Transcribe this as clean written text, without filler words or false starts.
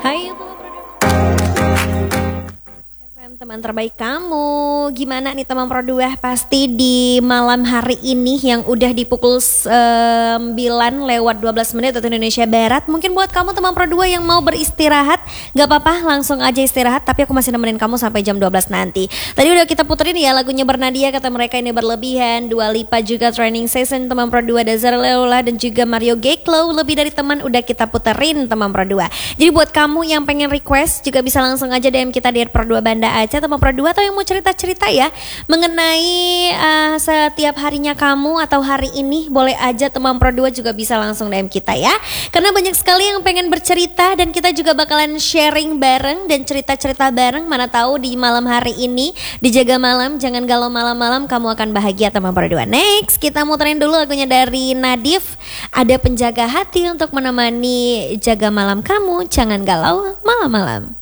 Hai FM teman terbaik kamu. Gimana nih teman Pro 2? Pasti di malam hari ini yang udah di pukul 9 lewat 12 menit waktu Indonesia Barat. Mungkin buat kamu teman Pro 2 yang mau beristirahat, gak apa-apa, langsung aja istirahat. Tapi aku masih nemenin kamu sampai jam 12 nanti. Tadi udah kita puterin ya lagunya Bernadia, kata mereka ini berlebihan. Dua Lipa juga Training Session teman Pro 2, Dazar Leola dan juga Mario Geklo. Lebih dari teman udah kita puterin teman Pro 2. Jadi buat kamu yang pengen request juga bisa langsung aja DM kita di Pro 2 Banda aja teman Pro 2, atau yang mau cerita-cerita ya mengenai setiap harinya kamu atau hari ini, boleh aja teman Pro 2 juga bisa langsung DM kita ya. Karena banyak sekali yang pengen bercerita dan kita juga bakalan sharing bareng dan cerita-cerita bareng. Mana tahu di malam hari ini dijaga malam, jangan galau malam-malam, kamu akan bahagia teman Pro 2. Next, kita muterin dulu lagunya dari Nadif, ada Penjaga Hati untuk menemani jaga malam kamu, jangan galau malam-malam.